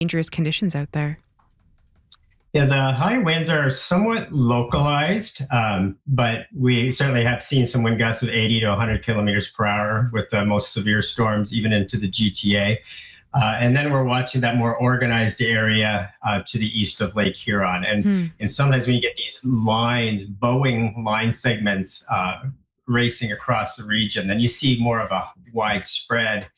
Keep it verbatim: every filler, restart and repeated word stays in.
dangerous conditions out there? Yeah, the high winds are somewhat localized, um, but we certainly have seen some wind gusts of eighty to one hundred kilometers per hour with the most severe storms, even into the G T A. Uh, and then we're watching that more organized area uh, to the east of Lake Huron. And, Hmm. and sometimes when you get these lines, Boeing line segments uh, racing across the region, then you see more of a widespread